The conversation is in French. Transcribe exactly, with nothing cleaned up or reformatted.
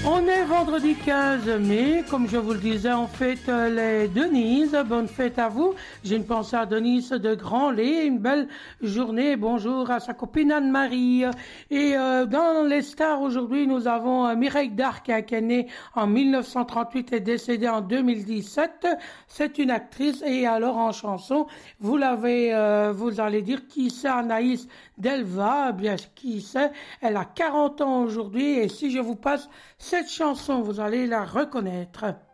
On est vendredi quinze mai, comme je vous le disais, on fête les Denises. Bonne fête à vous. J'ai une pensée à Denise de Grand-Lay, une belle journée. Bonjour à sa copine Anne-Marie. Et euh, dans les stars aujourd'hui, nous avons euh, Mireille Darc qui est née en mille neuf cent trente-huit et décédée en deux mille dix-sept. C'est une actrice. Et alors en chanson, vous l'avez, euh, vous allez dire qui c'est Anaïs Delva. Bien qui c'est. Elle a quarante ans aujourd'hui. Et si je vous passe cette chanson, vous allez la reconnaître.